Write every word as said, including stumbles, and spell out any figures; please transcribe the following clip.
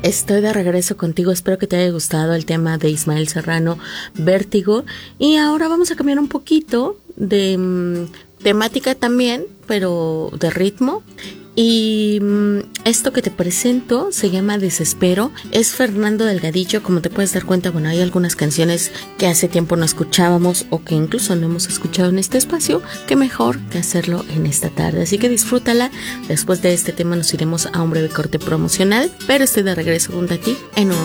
Estoy de regreso contigo, espero que te haya gustado el tema de Ismael Serrano, Vértigo. Y ahora vamos a cambiar un poquito de um, temática también, pero de ritmo. Y um, esto que te presento se llama Desespero, es Fernando Delgadillo. Como te puedes dar cuenta, bueno, hay algunas canciones que hace tiempo no escuchábamos o que incluso no hemos escuchado en este espacio, que mejor que hacerlo en esta tarde, así que disfrútala. Después de este tema nos iremos a un breve corte promocional, pero estoy de regreso junto a ti en un